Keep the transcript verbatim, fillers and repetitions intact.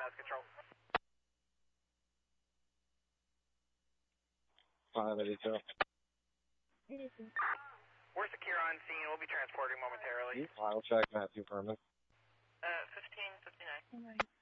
Mass Control. five eighty-two. eighty-two. We're secure on scene. We'll be transporting momentarily. I'll check Matthew Furman. Uh, fifteen fifty-nine. Alright.